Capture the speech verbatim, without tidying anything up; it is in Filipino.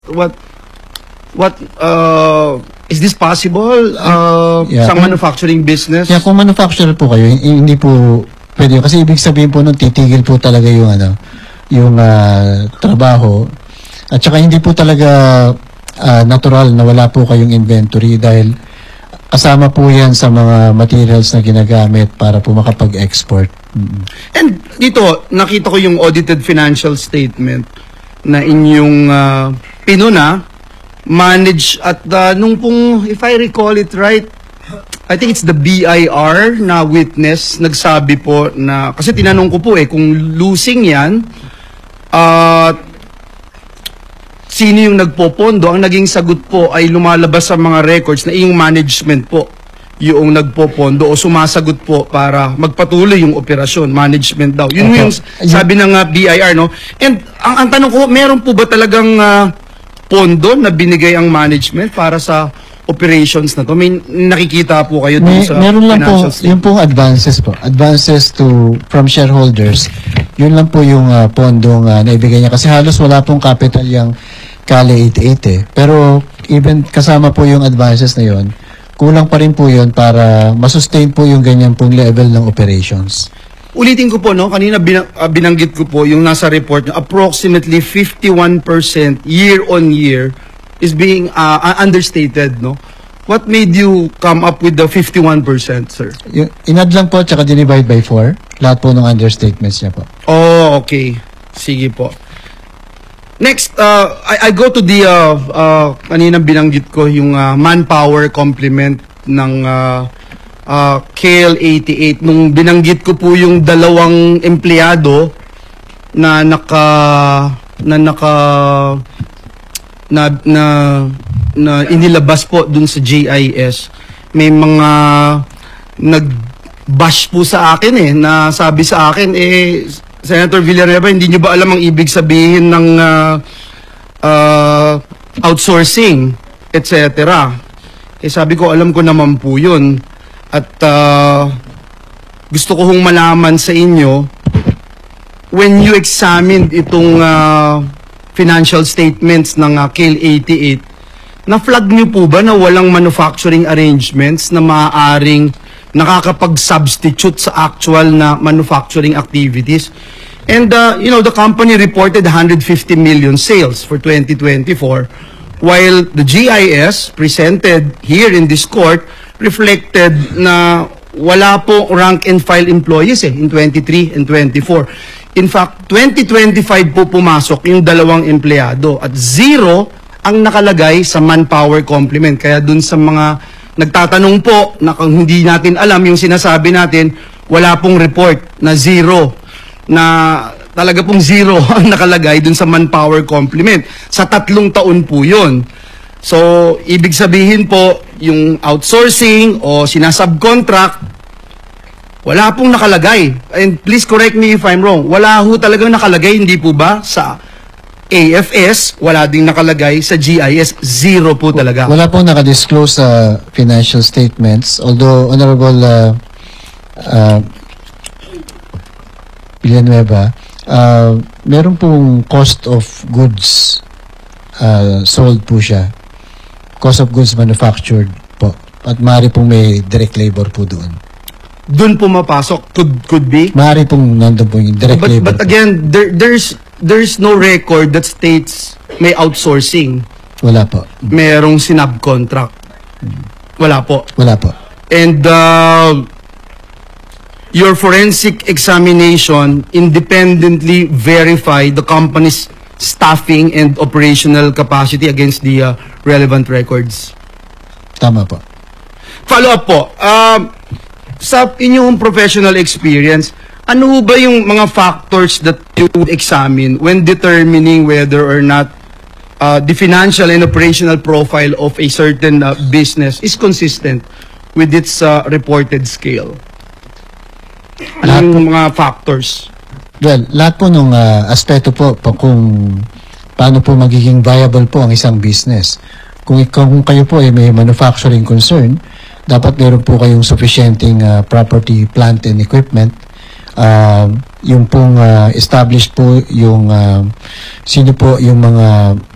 what what uh is this possible uh Yeah. sa Kung- manufacturing business? Kaya kung manufacturer po kayo, hin- hindi po pwede yun. Kasi ibig sabihin po nun, titigil po talaga yung ano, yung ah, trabaho. At saka hindi po talaga ah, natural na wala po kayong inventory dahil kasama po yan sa mga materials na ginagamit para po makapag-export. Mm. And dito, nakita ko yung audited financial statement na inyong uh, pinuna, manage at uh, nung pong, if I recall it right, I think it's the B I R na witness, nagsabi po na, kasi tinanong ko po eh, kung losing yan, at sino yung nagpopondo, ang naging sagot po ay lumalabas sa mga records na yung management po yung nagpopondo o sumasagot po para magpatuloy yung operasyon, management daw. Yun Opo. yung sabi ng uh, B I R, no? And ang, ang tanong ko, meron po ba talagang uh, pondo na binigay ang management para sa operations na to? May nakikita po kayo dun May, sa meron lang po, financial statement? yung pong advances po. Advances to, from shareholders. Yun lang po yung uh, pondong uh, naibigay niya. Kasi halos wala pong capital yung Kale eighty-eight eh. Pero even kasama po yung advances na yun, kulang pa rin po yun para masustain po yung ganyan pong level ng operations. Ulitin ko po, no? Kanina binang, uh, binanggit ko po yung nasa report na approximately fifty-one percent year on year is being uh, understated, no? What made you come up with the fifty-one percent, sir? Yung, inad lang po, tsaka dinivide by four. Lahat po ng understatements niya po. Oh, okay. Sige po. Next, uh, I, I go to the, uh, uh, kanina binanggit ko yung uh, manpower complement ng uh, uh, K L eighty-eight. Nung binanggit ko po yung dalawang empleyado na naka, na naka, na, na, na inilabas po dun sa G I S, may mga nag-bash po sa akin eh, na sabi sa akin, eh, Senator Villanueva, hindi nyo ba alam ang ibig sabihin ng uh, uh, outsourcing, et cetera. Eh sabi ko, alam ko naman po yun. At uh, gusto ko hong malaman sa inyo, when you examined itong uh, financial statements ng uh, K L eighty-eight, na-flag nyo po ba na walang manufacturing arrangements na maaaring nakakapag-substitute sa actual na manufacturing activities? And, uh, you know, the company reported one hundred fifty million sales for twenty twenty-four, while the G I S presented here in this court reflected na wala po rank and file employees eh, in twenty-three and twenty-four. In fact, twenty twenty-five po pumasok yung dalawang empleyado at zero ang nakalagay sa manpower complement. Kaya dun sa mga nagtatanong po na kung hindi natin alam yung sinasabi natin, wala pong report na zero, na talaga pong zero ang nakalagay dun sa manpower complement. Sa tatlong taon po yun. So, ibig sabihin po, yung outsourcing o sinasubcontract, wala pong nakalagay. And please correct me if I'm wrong. Wala ho talagang nakalagay, hindi po ba, sa A F S, wala ding nakalagay sa G I S, zero po talaga. Wala pong nakadisclose sa financial statements, although Honorable uh, uh, Villanueva, uh, meron pong cost of goods uh, sold po siya. Cost of goods manufactured po. At maaari pong may direct labor po doon. Doon po mapasok, could could be. Maaari pong nandun po yung direct But, labor but po. again, there, there's there's no record that states may outsourcing. Wala po. Merong sinubcontract. Wala po. Wala po. And uh, your forensic examination independently verify the company's staffing and operational capacity against the uh, relevant records. Tama po. Follow up po. Um, sa inyong professional experience, ano ba yung mga factors that you would examine when determining whether or not uh, the financial and operational profile of a certain uh, business is consistent with its uh, reported scale? Ano yung mga factors? Well, lahat po ng uh, aspeto po, po kung paano po magiging viable po ang isang business. Kung, kung kayo po ay may manufacturing concern, dapat meron po kayong sufficienting uh, property, plant, and equipment. Uh, yung pong uh, established po yung uh, sino po yung mga